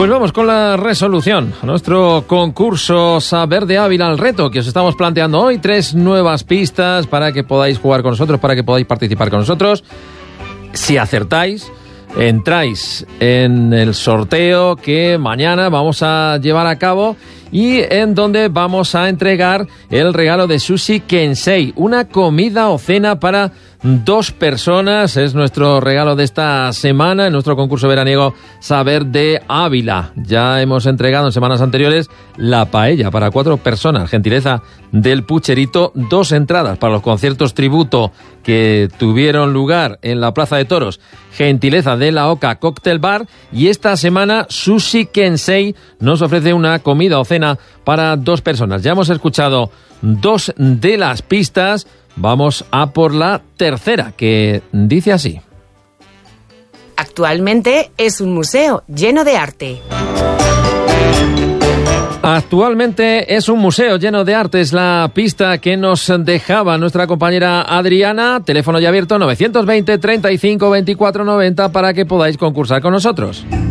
Pues vamos con la resolución a nuestro concurso Saber de Ávila al reto que os estamos planteando hoy. 3 nuevas pistas para que podáis jugar con nosotros, para que podáis participar con nosotros. Si acertáis, entráis en el sorteo que mañana vamos a llevar a cabo y en donde vamos a entregar el regalo de Sushi Kensei, una comida o cena para 2 personas. Es nuestro regalo de esta semana en nuestro concurso veraniego Saber de Ávila. Ya hemos entregado en semanas anteriores la paella para 4 personas, gentileza del Pucherito, 2 entradas para los conciertos tributo que tuvieron lugar en la Plaza de Toros, gentileza de la Oca Cocktail Bar, y esta semana Sushi Kensei nos ofrece una comida o cena para 2 personas. Ya hemos escuchado 2 de las pistas. Vamos a por la tercera, que dice así. Actualmente es un museo lleno de arte. Actualmente es un museo lleno de arte, es la pista que nos dejaba nuestra compañera Adriana. Teléfono ya abierto 920 35 24 90 para que podáis concursar con nosotros.